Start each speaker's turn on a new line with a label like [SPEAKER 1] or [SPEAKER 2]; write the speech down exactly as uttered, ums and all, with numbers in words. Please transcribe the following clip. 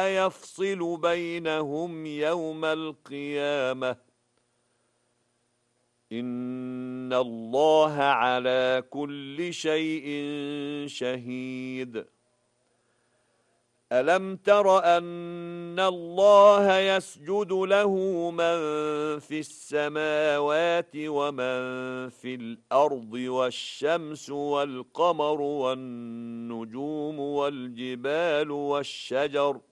[SPEAKER 1] يفصل بينهم يوم القيامة إن الله على كل شيء شهيد ألم تر أن الله يسجد له من في السماوات ومن في الأرض والشمس والقمر والنجوم والجبال والشجر